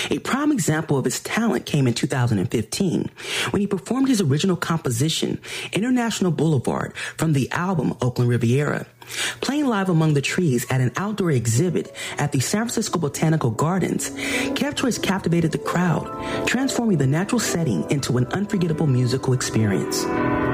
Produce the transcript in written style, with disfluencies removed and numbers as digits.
A prime example of his talent came in 2015 when he performed his original composition, International Boulevard, from the album Oakland Riviera. Playing live among the trees at an outdoor exhibit at the San Francisco Botanical Gardens, Kev Choice captivated the crowd, transforming the natural setting into an unforgettable musical experience.